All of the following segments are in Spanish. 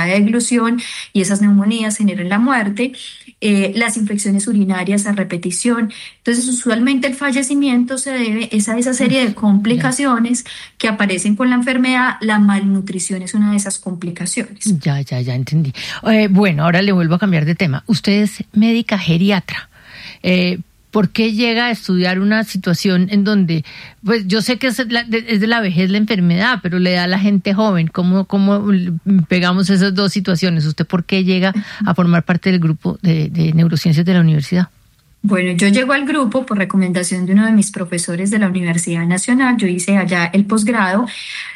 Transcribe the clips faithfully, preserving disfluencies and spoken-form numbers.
dificultad de deglución y esas neumonías generan la muerte, eh, las infecciones urinarias a repetición. Entonces, usualmente el fallecimiento se debe es a esa serie de complicaciones que aparecen con la enfermedad. La malnutrición es una de esas complicaciones. Ya, ya, ya entendí. Eh, bueno, ahora le vuelvo a cambiar de tema. Usted es médica geriatra. Eh, ¿Por qué llega a estudiar una situación en donde, pues yo sé que es, la, de, es de la vejez la enfermedad, pero le da a la gente joven? ¿Cómo, cómo pegamos esas dos situaciones? ¿Usted por qué llega a formar parte del grupo de, de neurociencias de la universidad? Bueno, yo llego al grupo por recomendación de uno de mis profesores de la Universidad Nacional. Yo hice allá el posgrado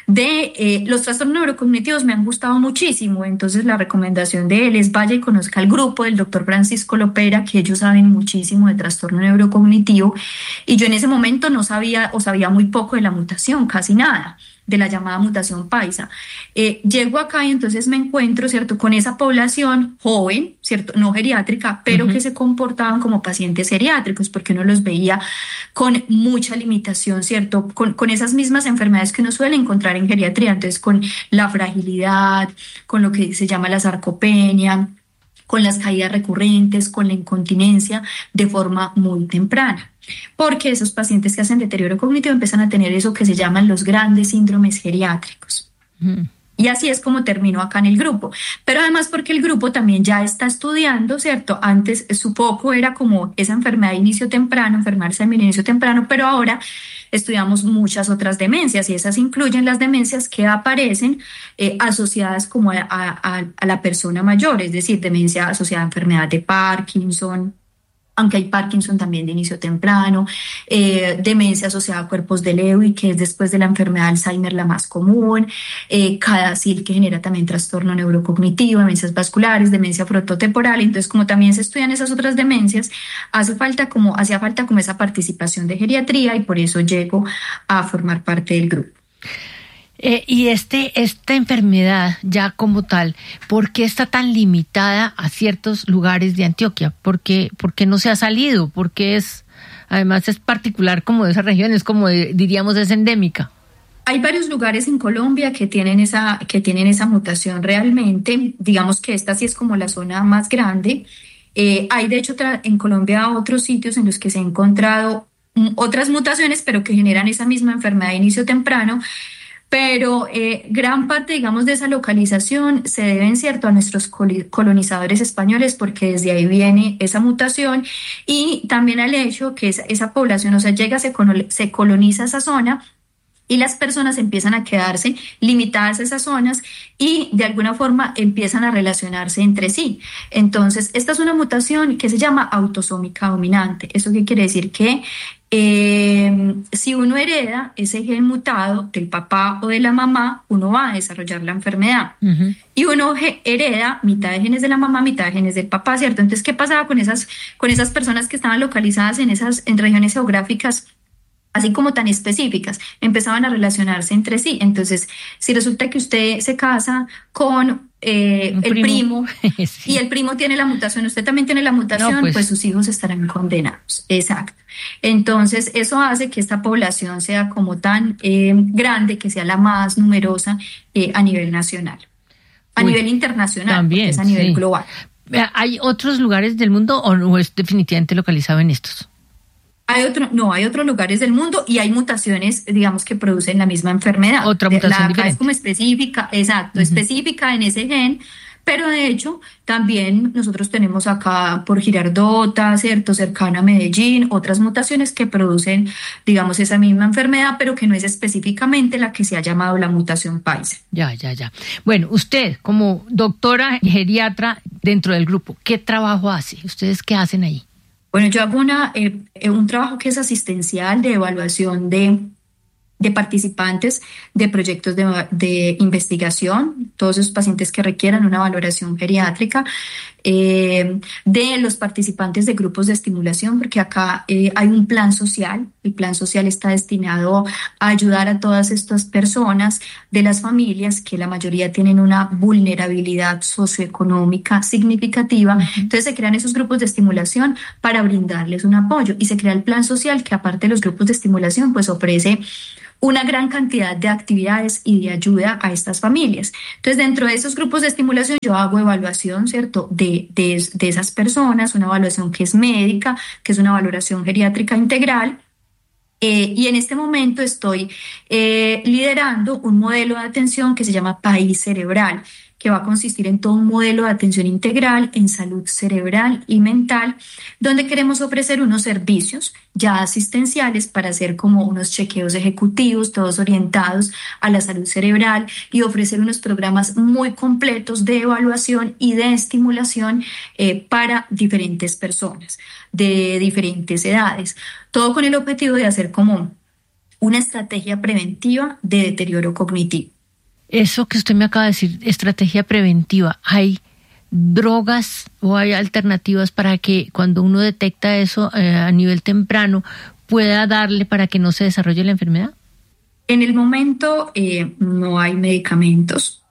de eh, los trastornos neurocognitivos, me han gustado muchísimo. Entonces la recomendación de él es vaya y conozca el grupo del doctor Francisco Lopera, que ellos saben muchísimo de trastorno neurocognitivo. Y yo en ese momento no sabía o sabía muy poco de la mutación, casi nada, de la llamada mutación paisa. Eh, llego acá y entonces me encuentro, ¿cierto?, con esa población joven, ¿cierto?, no geriátrica, pero uh-huh. que se comportaban como pacientes geriátricos, porque uno los veía con mucha limitación, ¿cierto?, con, con esas mismas enfermedades que uno suele encontrar en geriatría, entonces con la fragilidad, con lo que se llama la sarcopenia, con las caídas recurrentes, con la incontinencia de forma muy temprana. Porque esos pacientes que hacen deterioro cognitivo empiezan a tener eso que se llaman los grandes síndromes geriátricos. Mm. Y así es como termino acá en el grupo. Pero además porque el grupo también ya está estudiando, ¿cierto? Antes su foco era como esa enfermedad de inicio temprano, enfermarse de inicio temprano, pero ahora estudiamos muchas otras demencias y esas incluyen las demencias que aparecen eh, asociadas como a, a, a la persona mayor, es decir, demencia asociada a enfermedad de Parkinson, aunque hay Parkinson también de inicio temprano, eh, demencia asociada a cuerpos de Lewy, que es después de la enfermedad de Alzheimer la más común, eh, CADASIL, que genera también trastorno neurocognitivo, demencias vasculares, demencia frontotemporal. Entonces, como también se estudian esas otras demencias, hace falta como, hacía falta como esa participación de geriatría y por eso llego a formar parte del grupo. Eh, y este esta enfermedad ya como tal, ¿por qué está tan limitada a ciertos lugares de Antioquia? ¿Por qué, por qué no se ha salido? ¿Por qué es, además es particular como de esa región, es como de, diríamos es endémica? Hay varios lugares en Colombia que tienen esa que tienen esa mutación realmente. Digamos que esta sí es como la zona más grande. Eh, hay de hecho tra- en Colombia otros sitios en los que se han encontrado m- otras mutaciones, pero que generan esa misma enfermedad de inicio temprano. Pero eh, gran parte, digamos, de esa localización se deben, ¿cierto?, a nuestros colonizadores españoles, porque desde ahí viene esa mutación, y también al hecho que esa, esa población, o sea, llega, se, se coloniza esa zona, y las personas empiezan a quedarse limitadas a esas zonas y de alguna forma empiezan a relacionarse entre sí. Entonces, esta es una mutación que se llama autosómica dominante. ¿Eso qué quiere decir? Que eh, si uno hereda ese gen mutado del papá o de la mamá, uno va a desarrollar la enfermedad. Uh-huh. Y uno hereda mitad de genes de la mamá, mitad de genes del papá, ¿cierto? Entonces, ¿qué pasaba con esas, con esas personas que estaban localizadas en esas en regiones geográficas así como tan específicas? Empezaban a relacionarse entre sí. Entonces, si resulta que usted se casa con eh, el primo, primo sí. y el primo tiene la mutación, usted también tiene la mutación, no, pues, pues sus hijos estarán condenados. Exacto. Entonces, eso hace que esta población sea como tan eh, grande, que sea la más numerosa eh, a nivel nacional, a Uy, nivel internacional, también, porque es a nivel sí. global. ¿Hay otros lugares del mundo o no es definitivamente localizado en estos? Hay otro, no, hay otros lugares del mundo y hay mutaciones, digamos, que producen la misma enfermedad. Otra mutación la, diferente. Es como específica, exacto, uh-huh. específica en ese gen, pero de hecho también nosotros tenemos acá por Girardota, ¿cierto?, cercana a Medellín, otras mutaciones que producen, digamos, esa misma enfermedad, pero que no es específicamente la que se ha llamado la mutación paisa. Ya, ya, ya. Bueno, usted como doctora geriatra dentro del grupo, ¿qué trabajo hace? ¿Ustedes qué hacen ahí? Bueno, yo hago una, eh, un trabajo que es asistencial de evaluación de, de participantes de proyectos de, de investigación, todos esos pacientes que requieran una valoración geriátrica, eh, de los participantes de grupos de estimulación, porque acá eh, hay un plan social. El plan social está destinado a ayudar a todas estas personas de las familias que la mayoría tienen una vulnerabilidad socioeconómica significativa. Uh-huh. Entonces se crean esos grupos de estimulación para brindarles un apoyo y se crea el plan social que, aparte de los grupos de estimulación, pues ofrece una gran cantidad de actividades y de ayuda a estas familias. Entonces, dentro de esos grupos de estimulación, yo hago evaluación, ¿cierto?, de, de, de esas personas, una evaluación que es médica, que es una valoración geriátrica integral. Eh, y en este momento estoy eh, liderando un modelo de atención que se llama País Cerebral, que va a consistir en todo un modelo de atención integral en salud cerebral y mental, donde queremos ofrecer unos servicios ya asistenciales para hacer como unos chequeos ejecutivos, todos orientados a la salud cerebral, y ofrecer unos programas muy completos de evaluación y de estimulación eh, para diferentes personas de diferentes edades, todo con el objetivo de hacer como una estrategia preventiva de deterioro cognitivo. Eso que usted me acaba de decir, estrategia preventiva, ¿hay drogas o hay alternativas para que cuando uno detecta eso eh, a nivel temprano pueda darle para que no se desarrolle la enfermedad? En el momento eh, no hay medicamentos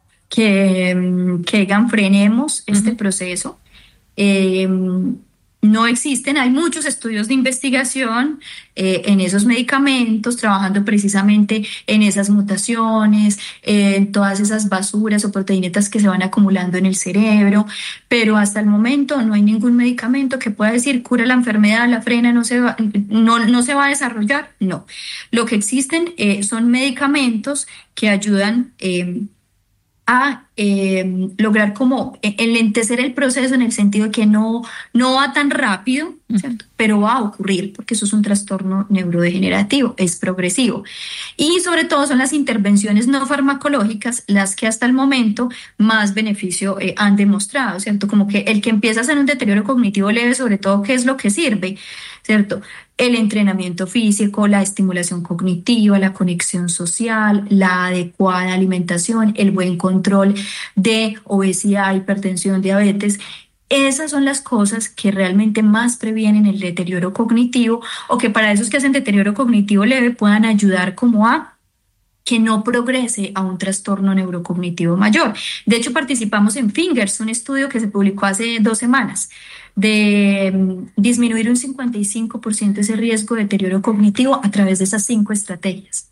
que, que digan frenemos este uh-huh. proceso. Eh, No existen, hay muchos estudios de investigación eh, en esos medicamentos, trabajando precisamente en esas mutaciones, eh, en todas esas basuras o proteínetas que se van acumulando en el cerebro, pero hasta el momento no hay ningún medicamento que pueda decir cura la enfermedad, la frena, no se va, no, no se va a desarrollar. No, lo que existen eh, son medicamentos que ayudan eh, a eh, lograr como enlentecer el proceso en el sentido de que no, no va tan rápido, ¿cierto? Pero va a ocurrir porque eso es un trastorno neurodegenerativo, es progresivo. Y sobre todo son las intervenciones no farmacológicas las que hasta el momento más beneficio eh, han demostrado, ¿cierto? Como que el que empieza a hacer un deterioro cognitivo leve, sobre todo, ¿qué es lo que sirve? ¿Cierto? El entrenamiento físico, la estimulación cognitiva, la conexión social, la adecuada alimentación, el buen control de obesidad, hipertensión, diabetes. Esas son las cosas que realmente más previenen el deterioro cognitivo, o que para esos que hacen deterioro cognitivo leve puedan ayudar como a que no progrese a un trastorno neurocognitivo mayor. De hecho, participamos en Fingers, un estudio que se publicó hace dos semanas, de um, disminuir un cincuenta y cinco por ciento ese riesgo de deterioro cognitivo a través de esas cinco estrategias.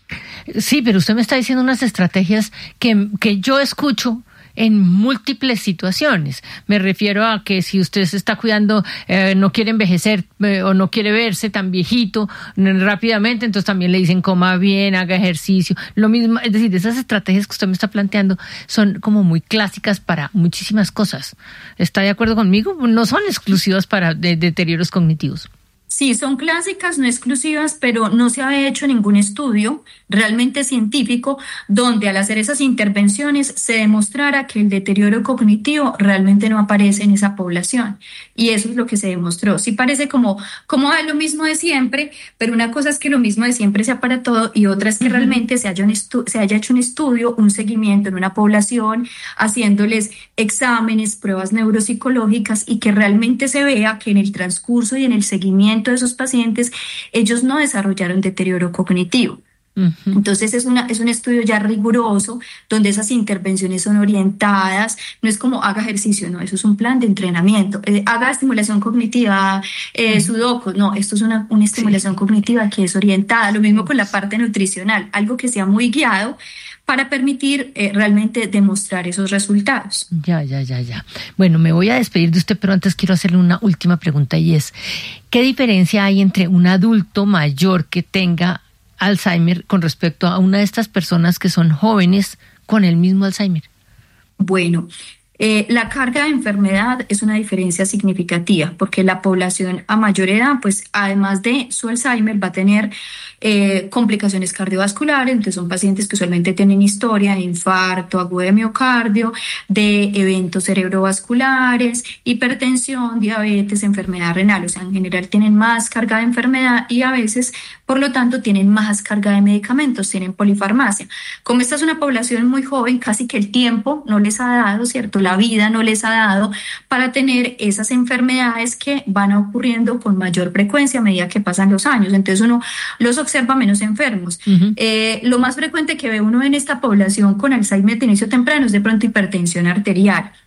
Sí, pero usted me está diciendo unas estrategias que, que yo escucho en múltiples situaciones. Me refiero a que si usted se está cuidando, eh, no quiere envejecer eh, o no quiere verse tan viejito eh, rápidamente, entonces también le dicen coma bien, haga ejercicio. Lo mismo, es decir, esas estrategias que usted me está planteando son como muy clásicas para muchísimas cosas. ¿Está de acuerdo conmigo? No son exclusivas para de, deterioros cognitivos. Sí, son clásicas, no exclusivas, pero no se ha hecho ningún estudio realmente científico donde al hacer esas intervenciones se demostrara que el deterioro cognitivo realmente no aparece en esa población. Y eso es lo que se demostró. Sí parece como, como es lo mismo de siempre, pero una cosa es que lo mismo de siempre sea para todo y otra es que uh-huh. realmente se haya, un estu- se haya hecho un estudio, un seguimiento en una población, haciéndoles exámenes, pruebas neuropsicológicas y que realmente se vea que en el transcurso y en el seguimiento de esos pacientes, ellos no desarrollaron deterioro cognitivo. Uh-huh. Entonces es, una, es un estudio ya riguroso, donde esas intervenciones son orientadas, no es como haga ejercicio, no, eso es un plan de entrenamiento, eh, haga estimulación cognitiva, eh, uh-huh. sudoku, no, esto es una, una estimulación sí. cognitiva que es orientada, lo mismo con la parte nutricional, algo que sea muy guiado para permitir eh, realmente demostrar esos resultados. Ya, ya, ya, ya. Bueno, me voy a despedir de usted, pero antes quiero hacerle una última pregunta y es, ¿qué diferencia hay entre un adulto mayor que tenga Alzheimer con respecto a una de estas personas que son jóvenes con el mismo Alzheimer? Bueno, eh, la carga de enfermedad es una diferencia significativa porque la población a mayor edad, pues además de su Alzheimer, va a tener eh, complicaciones cardiovasculares, entonces son pacientes que usualmente tienen historia de infarto agudo de miocardio, de eventos cerebrovasculares, hipertensión, diabetes, enfermedad renal, o sea, en general tienen más carga de enfermedad y a veces, por lo tanto, tienen más carga de medicamentos, tienen polifarmacia. Como esta es una población muy joven, casi que el tiempo no les ha dado, ¿cierto? La vida no les ha dado para tener esas enfermedades que van ocurriendo con mayor frecuencia a medida que pasan los años. Entonces uno los observa menos enfermos. Uh-huh. Eh, lo más frecuente que ve uno en esta población con Alzheimer de inicio temprano es de pronto hipertensión arterial.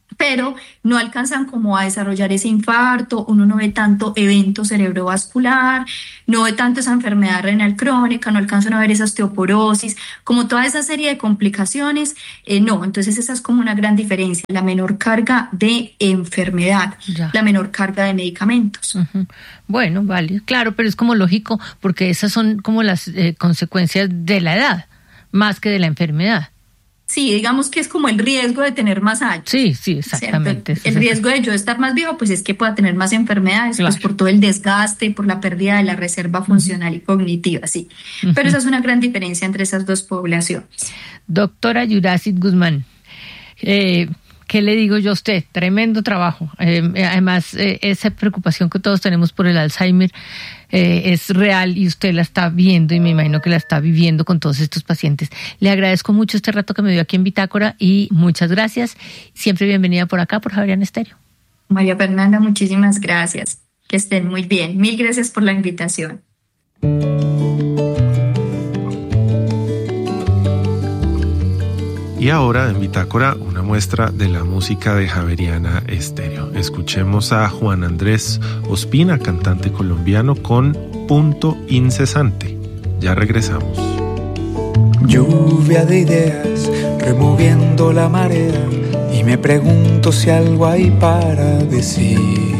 pero no alcanzan como a desarrollar ese infarto, uno no ve tanto evento cerebrovascular, no ve tanto esa enfermedad renal crónica, no alcanzan a ver esa osteoporosis, como toda esa serie de complicaciones, eh, no, entonces esa es como una gran diferencia, la menor carga de enfermedad, Ya. la menor carga de medicamentos. Ujú. Bueno, vale, claro, pero es como lógico porque esas son como las eh, consecuencias de la edad, más que de la enfermedad. Sí, digamos que es como el riesgo de tener más años. Sí, sí, exactamente. ¿Cierto? El riesgo de yo estar más viejo, pues es que pueda tener más enfermedades, Claro. pues por todo el desgaste, por la pérdida de la reserva funcional y cognitiva, sí. Ujú. Pero esa es una gran diferencia entre esas dos poblaciones. Doctora Yuracit Guzmán, eh, ¿qué le digo yo a usted? Tremendo trabajo. Eh, además, eh, esa preocupación que todos tenemos por el Alzheimer eh, es real y usted la está viendo y me imagino que la está viviendo con todos estos pacientes. Le agradezco mucho este rato que me dio aquí en Bitácora y muchas gracias. Siempre bienvenida por acá, por Javeriana Estéreo. María Fernanda, muchísimas gracias. Que estén muy bien. Mil gracias por la invitación. Y ahora en Bitácora una muestra de la música de Javeriana Estéreo. Escuchemos a Juan Andrés Ospina, cantante colombiano, con Punto Incesante. Ya regresamos. Lluvia de ideas removiendo la marea y me pregunto si algo hay para decir.